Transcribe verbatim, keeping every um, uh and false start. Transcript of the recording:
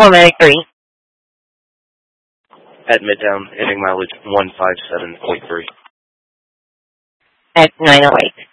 Medic three. At Midtown, hitting mileage one five seven point three. At nine oh eight.